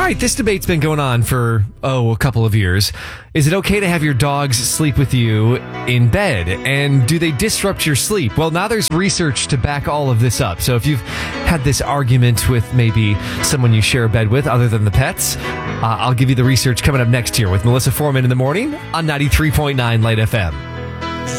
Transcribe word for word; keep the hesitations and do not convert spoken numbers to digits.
right, this debate's been going on for, oh, a couple of years. Is it okay to have your dogs sleep with you in bed? And do they disrupt your sleep? Well, now there's research to back all of this up. So if you've had this argument with maybe someone you share a bed with other than the pets, uh, I'll give you the research coming up next year with Melissa Foreman in the morning on ninety-three point nine Light F M.